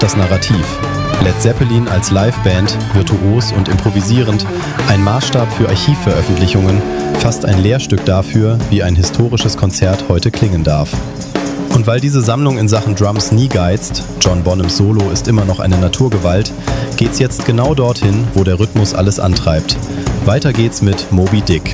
das Narrativ. Led Zeppelin als Liveband, virtuos und improvisierend, ein Maßstab für Archivveröffentlichungen, fast ein Lehrstück dafür, wie ein historisches Konzert heute klingen darf. Und weil diese Sammlung in Sachen Drums nie geizt, John Bonhams Solo ist immer noch eine Naturgewalt, geht's jetzt genau dorthin, wo der Rhythmus alles antreibt. Weiter geht's mit Moby Dick.